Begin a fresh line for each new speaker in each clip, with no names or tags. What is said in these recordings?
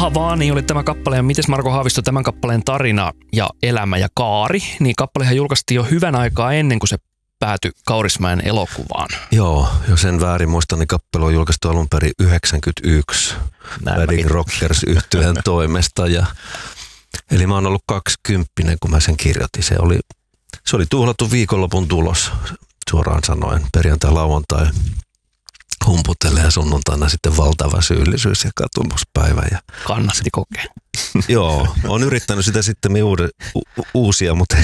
Paha Vaani oli tämä kappale, ja mites Marko Haavisto tämän kappaleen tarina ja elämä ja kaari, niin kappalehan julkaistiin jo hyvän aikaa ennen kuin se päätyi Kaurismäen elokuvaan.
Joo, jos en väärin muista, niin kappale on julkaistu alun perin 1991 Wedding Rockers -yhtyeen toimesta. Eli mä oon ollut 20, kun mä sen kirjoitin. Se oli tuhlattu viikonlopun tulos, suoraan sanoen. Perjantai, lauantai humputelle ja sunnuntaina sitten valtava syyllisyys ja katumuspäivä.
Kannatti kokea.
Joo, on yrittänyt sitä sitten uusia, mutta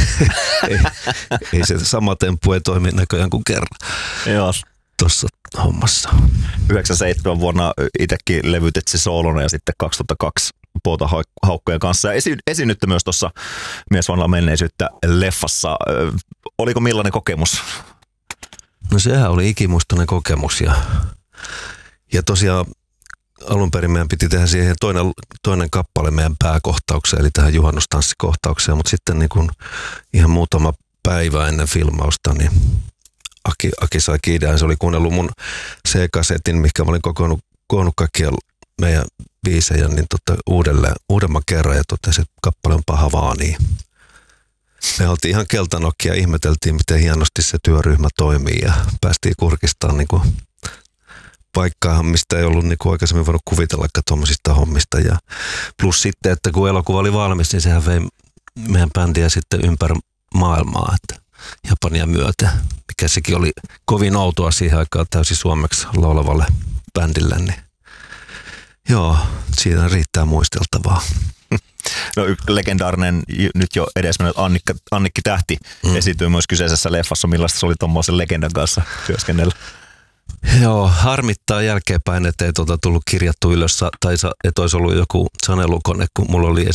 ei se sama temppu ei toimi näköjään kuin kerran.
Joo.
Tuossa hommassa.
97 vuonna itsekin levytit se soolona ja sitten 2002 Pouta Haukkojen kanssa. Ja esiinnytte myös tuossa Mies vanhaa menneisyyttä -leffassa. Oliko millainen kokemus?
No sehän oli ikimuistoinen kokemus ja tosiaan alun perin meidän piti tehdä siihen toinen kappale meidän pääkohtaukseen, eli tähän juhannustanssikohtaukseen, mutta sitten niin kun ihan muutama päivä ennen filmausta, niin Aki sai idean. Se oli kuunnellut mun C-kasetin, mikä mä olin koonnut kaikkia meidän biisejä niin uudemman kerran ja totesi, että kappale on Paha Vaani. Me oltiin ihan keltanokkia, ihmeteltiin, miten hienosti se työryhmä toimii ja päästiin kurkistamaan niin kuin paikkaahan, mistä ei ollut niin kuin aikaisemmin voinut kuvitellakaan tuommoisista hommista. Ja plus sitten, että kun elokuva oli valmis, niin sehän vei meidän bändiä sitten ympäri maailmaa, että Japania myöten, mikä sekin oli kovin outoa siihen aikaan täysin suomeksi laulavalle bändille. Niin joo, siinä riittää muisteltavaa.
No legendaarinen, nyt jo edesmennyt Annikki Tähti esiintyy myös kyseisessä leffassa. Millaista se oli tommoisen legendan kanssa työskennellä?
Joo, harmittaa jälkeenpäin, että ei tullut kirjattu ylös, tai että olisi ollut joku sanelukone, kun mulla oli